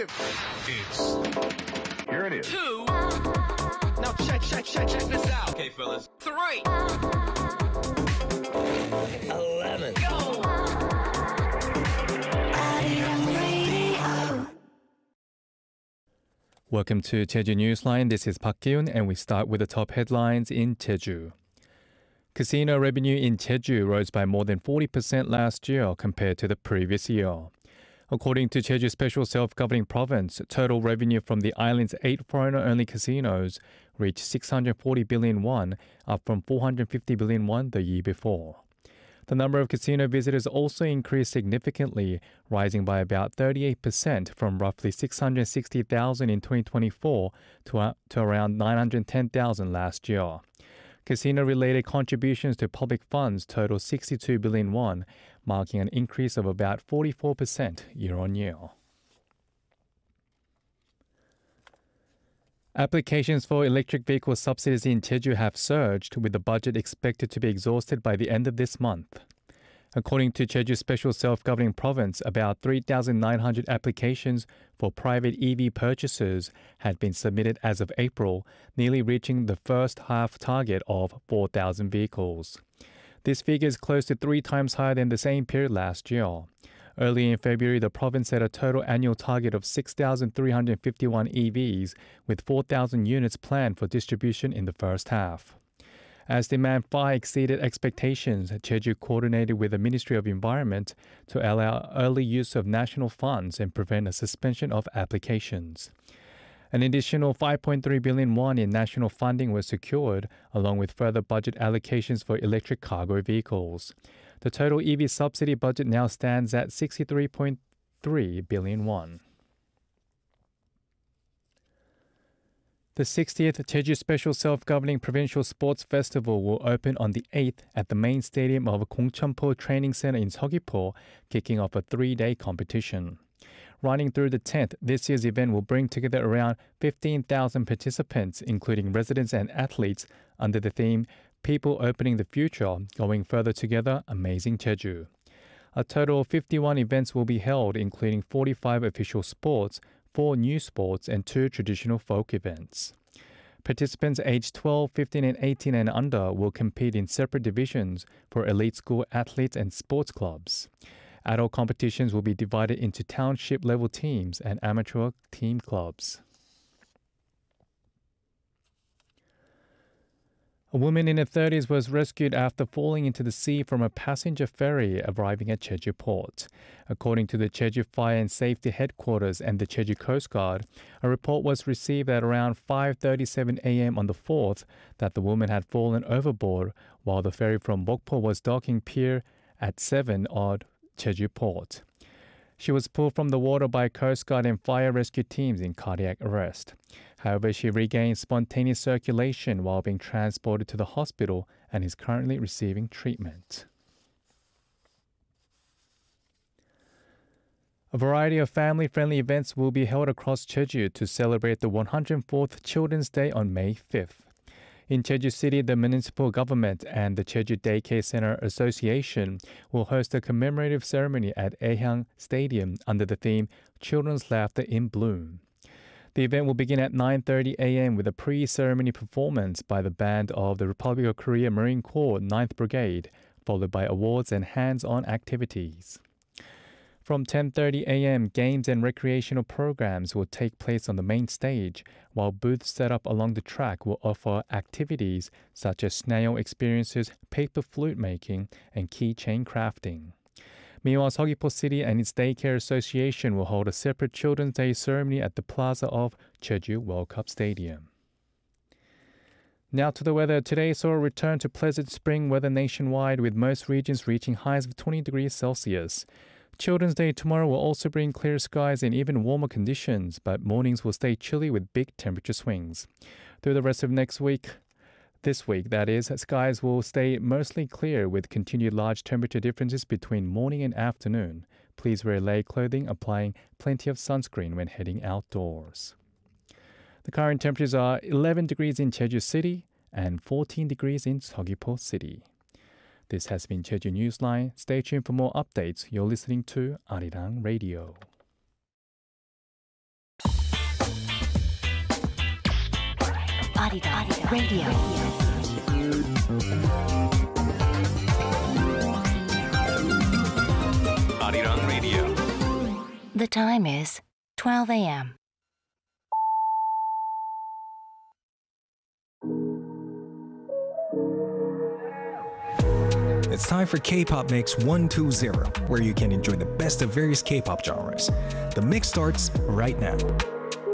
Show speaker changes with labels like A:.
A: Here it is.
B: 2. Now check this out. Okay, fellas. 3. 11. Go.
C: Welcome to Jeju Newsline. This is Park Kyun, and we start with the top headlines in Jeju. Casino revenue in Jeju rose by more than 40% last year compared to the previous year. According to Jeju Special Self-Governing Province, total revenue from the island's 8 foreigner-only casinos reached 640 billion won, up from 450 billion won the year before. The number of casino visitors also increased significantly, rising by about 38% from roughly 660,000 in 2024 to around 910,000 last year. Casino-related contributions to public funds total 62 billion won, marking an increase of about 44% year-on-year. Applications for electric vehicle subsidies in Jeju have surged, with the budget expected to be exhausted by the end of this month. According to Jeju Special Self-Governing Province, about 3,900 applications for private EV purchases had been submitted as of April, nearly reaching the first half target of 4,000 vehicles. This figure is close to 3 times higher than the same period last year. Early in February, the province set a total annual target of 6,351 EVs, with 4,000 units planned for distribution in the first half. As demand far exceeded expectations, Jeju coordinated with the Ministry of Environment to allow early use of national funds and prevent a suspension of applications. An additional 5.3 billion won in national funding was secured, along with further budget allocations for electric cargo vehicles. The total EV subsidy budget now stands at 63.3 billion won. The 60th Jeju Special Self-Governing Provincial Sports Festival will open on the 8th at the main stadium of Gongcheonpo Training Center in Seogwipo, kicking off a 3-day competition. Running through the 10th, this year's event will bring together around 15,000 participants, including residents and athletes, under the theme People Opening the Future, Going Further Together, Amazing Jeju. A total of 51 events will be held, including 45 official sports, 4 new sports, and 2 traditional folk events. Participants aged 12, 15, and 18 and under will compete in separate divisions for elite school athletes and sports clubs. Adult competitions will be divided into township-level teams and amateur team clubs. A woman in her 30s was rescued after falling into the sea from a passenger ferry arriving at Jeju Port. According to the Jeju Fire and Safety Headquarters and the Jeju Coast Guard, a report was received at around 5:37 a.m. on the 4th that the woman had fallen overboard while the ferry from Mokpo was docking pier at 7 odd Jeju Port. She was pulled from the water by Coast Guard and fire rescue teams in cardiac arrest. However, she regained spontaneous circulation while being transported to the hospital and is currently receiving treatment. A variety of family-friendly events will be held across Jeju to celebrate the 104th Children's Day on May 5th. In Jeju City, the municipal government and the Jeju Daycare Center Association will host a commemorative ceremony at Aehyang Stadium under the theme Children's Laughter in Bloom. The event will begin at 9:30 a.m. with a pre-ceremony performance by the band of the Republic of Korea Marine Corps 9th Brigade, followed by awards and hands-on activities. From 10:30 a.m., games and recreational programs will take place on the main stage, while booths set up along the track will offer activities such as snail experiences, paper flute making, and keychain crafting. Meanwhile, Seogwipo City and its Daycare Association will hold a separate Children's Day ceremony at the plaza of Jeju World Cup Stadium. Now to the weather. Today saw a return to pleasant spring weather nationwide, with most regions reaching highs of 20 degrees Celsius. Children's Day tomorrow will also bring clear skies and even warmer conditions, but mornings will stay chilly with big temperature swings. Through the rest of this week, that is, skies will stay mostly clear with continued large temperature differences between morning and afternoon. Please wear light clothing, applying plenty of sunscreen when heading outdoors. The current temperatures are 11 degrees in Jeju City and 14 degrees in Seogwipo City. This has been Jeju Newsline. Stay tuned for more updates. You're listening to Arirang Radio.
D: Arirang Radio.
B: Arirang Radio.
D: The time is 12 a.m.
E: It's time for K-Pop Mix 120, where you can enjoy the best of various K-pop genres. The mix starts right now.